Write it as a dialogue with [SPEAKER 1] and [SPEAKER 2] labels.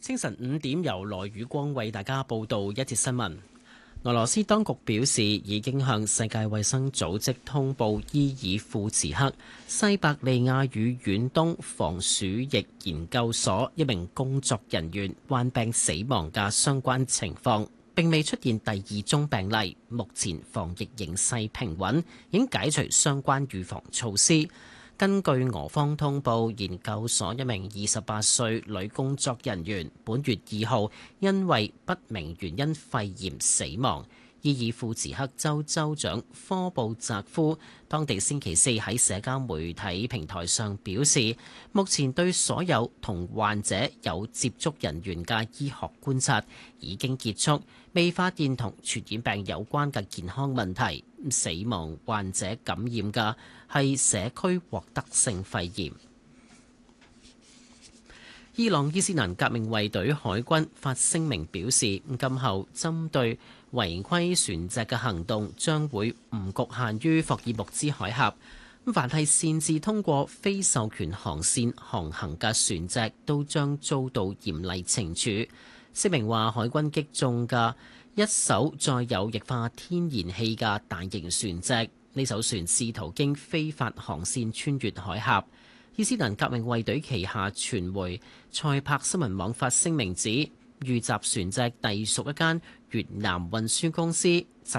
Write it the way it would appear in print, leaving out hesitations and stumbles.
[SPEAKER 1] 清晨5點，由羅宇光為大家報道一節新聞。俄羅斯當局表示，已經向世界衛生組織通報伊爾庫茨克西伯利亞與遠東防鼠疫研究所一名工作人員患病死亡嘅相關情況，並未出現第二宗病例。目前防疫形勢平穩，已經解除相關預防措施。根據俄方通報，研究所一名28歲女工作人員本月2號因為不明原因肺炎死亡。伊爾庫茨克州州長科布扎夫當地星期四喺社交媒體平台上表示，目前對所有同患者有接觸人員嘅醫學觀察已經結束，未發現同傳染病有關嘅健康問題。死亡患者感染嘅係社區獲得性肺炎。伊朗伊斯蘭革命衛隊海軍發聲明表示，今後針對違規船隻嘅行動將會唔局限於霍爾木茲海峽，凡係擅自通過非授權航線航行嘅船隻都將遭到嚴厲懲處。聲明話，海軍擊中嘅一艘載有液化天然氣嘅大型船隻，呢艘船試圖經非法航線穿越海峽。伊斯蘭革命衛隊旗下傳媒塞柏新聞網發聲明指，遇襲船隻隸屬一間越南運輸公司。